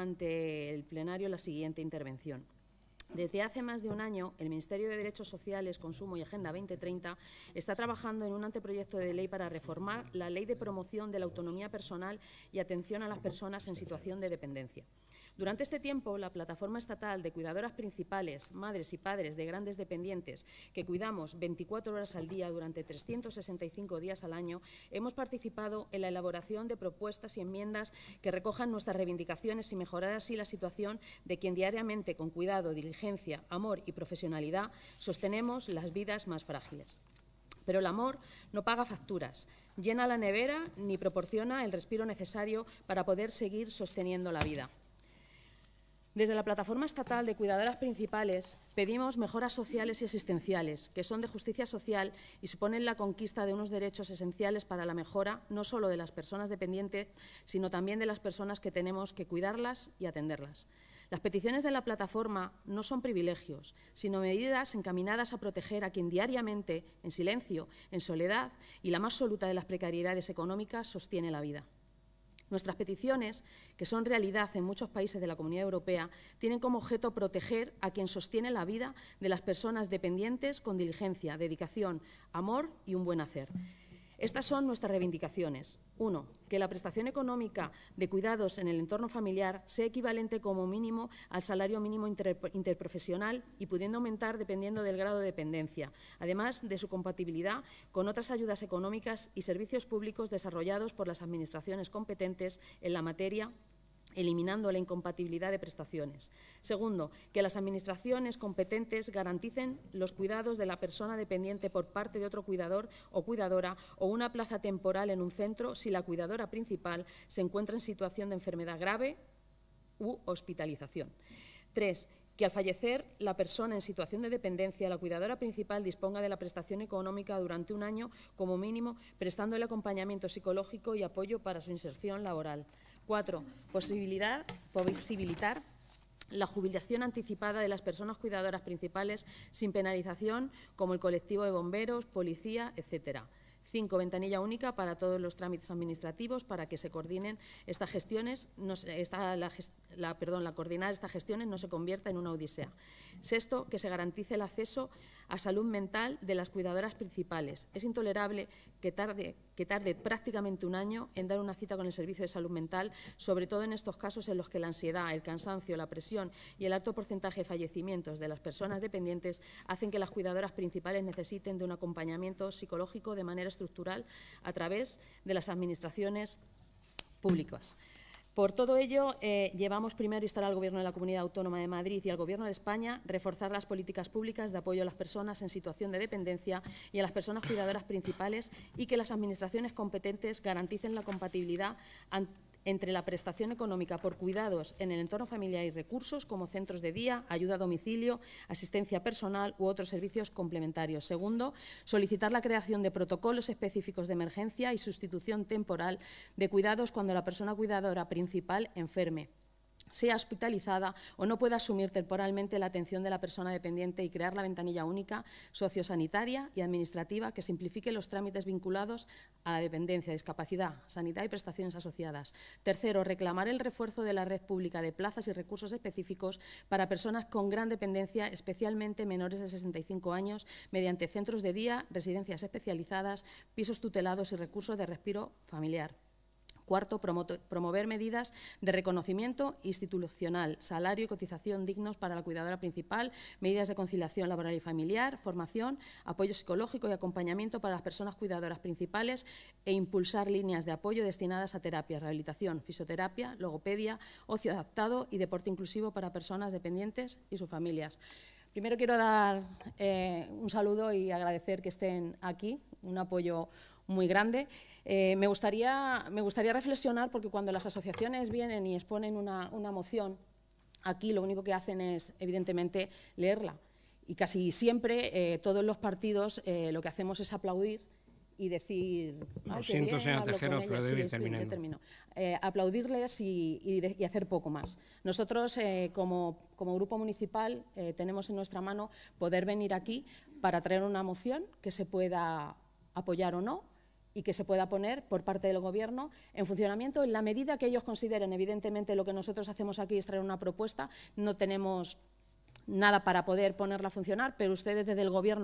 ante el plenario la siguiente intervención. Desde hace más de un año, el Ministerio de Derechos Sociales, Consumo y Agenda 2030 está trabajando en un anteproyecto de ley para reformar la Ley de Promoción de la Autonomía Personal y Atención a las Personas en Situación de Dependencia. Durante este tiempo, la Plataforma Estatal de Cuidadoras Principales, Madres y Padres de Grandes Dependientes, que cuidamos 24 horas al día durante 365 días al año, hemos participado en la elaboración de propuestas y enmiendas que recojan nuestras reivindicaciones y mejorar así la situación de quien diariamente, con cuidado, diligencia, amor y profesionalidad, sostenemos las vidas más frágiles. Pero el amor no paga facturas, llena la nevera ni proporciona el respiro necesario para poder seguir sosteniendo la vida. Desde la Plataforma Estatal de Cuidadoras Principales pedimos mejoras sociales y asistenciales, que son de justicia social y suponen la conquista de unos derechos esenciales para la mejora no solo de las personas dependientes, sino también de las personas que tenemos que cuidarlas y atenderlas. Las peticiones de la plataforma no son privilegios, sino medidas encaminadas a proteger a quien diariamente, en silencio, en soledad y la más absoluta de las precariedades económicas, sostiene la vida. Nuestras peticiones, que son realidad en muchos países de la Comunidad Europea, tienen como objeto proteger a quien sostiene la vida de las personas dependientes con diligencia, dedicación, amor y un buen hacer. Estas son nuestras reivindicaciones. 1. Que la prestación económica de cuidados en el entorno familiar sea equivalente como mínimo al salario mínimo interprofesional y pudiendo aumentar dependiendo del grado de dependencia, además de su compatibilidad con otras ayudas económicas y servicios públicos desarrollados por las administraciones competentes en la materia, eliminando la incompatibilidad de prestaciones. Segundo, que las administraciones competentes garanticen los cuidados de la persona dependiente por parte de otro cuidador o cuidadora o una plaza temporal en un centro si la cuidadora principal se encuentra en situación de enfermedad grave u hospitalización. 3. Que al fallecer la persona en situación de dependencia, la cuidadora principal disponga de la prestación económica durante un año como mínimo, prestándole acompañamiento psicológico y apoyo para su inserción laboral. 4. Posibilitar la jubilación anticipada de las personas cuidadoras principales sin penalización, como el colectivo de bomberos, policía, etcétera. 5. Ventanilla única para todos los trámites administrativos para que se coordinen estas gestiones, coordinar estas gestiones no se convierta en una odisea. 6. Que se garantice el acceso a salud mental de las cuidadoras principales. Es intolerable que tarde prácticamente un año en dar una cita con el servicio de salud mental, sobre todo en estos casos en los que la ansiedad, el cansancio, la presión y el alto porcentaje de fallecimientos de las personas dependientes hacen que las cuidadoras principales necesiten de un acompañamiento psicológico de manera estructural a través de las administraciones públicas. Por todo ello, llevamos primero a instar al Gobierno de la Comunidad Autónoma de Madrid y al Gobierno de España a reforzar las políticas públicas de apoyo a las personas en situación de dependencia y a las personas cuidadoras principales y que las administraciones competentes garanticen la compatibilidad entre la prestación económica por cuidados en el entorno familiar y recursos como centros de día, ayuda a domicilio, asistencia personal u otros servicios complementarios. Segundo, solicitar la creación de protocolos específicos de emergencia y sustitución temporal de cuidados cuando la persona cuidadora principal enferme, sea hospitalizada o no pueda asumir temporalmente la atención de la persona dependiente y crear la ventanilla única sociosanitaria y administrativa que simplifique los trámites vinculados a la dependencia, discapacidad, sanidad y prestaciones asociadas. Tercero, reclamar el refuerzo de la red pública de plazas y recursos específicos para personas con gran dependencia, especialmente menores de 65 años, mediante centros de día, residencias especializadas, pisos tutelados y recursos de respiro familiar. Cuarto, promover medidas de reconocimiento institucional, salario y cotización dignos para la cuidadora principal, medidas de conciliación laboral y familiar, formación, apoyo psicológico y acompañamiento para las personas cuidadoras principales e impulsar líneas de apoyo destinadas a terapia, rehabilitación, fisioterapia, logopedia, ocio adaptado y deporte inclusivo para personas dependientes y sus familias. Primero quiero dar un saludo y agradecer que estén aquí, un apoyo muy grande. Me gustaría reflexionar porque cuando las asociaciones vienen y exponen una moción, aquí lo único que hacen es, evidentemente, leerla. Y casi siempre todos los partidos lo que hacemos es aplaudir y decir… Lo siento, señora Tejero, pero debe ir terminando. Aplaudirles y hacer poco más. Nosotros, como Grupo Municipal, tenemos en nuestra mano poder venir aquí para traer una moción que se pueda apoyar o no, y que se pueda poner por parte del Gobierno en funcionamiento en la medida que ellos consideren. Evidentemente, lo que nosotros hacemos aquí es traer una propuesta, no tenemos nada para poder ponerla a funcionar, pero ustedes desde el Gobierno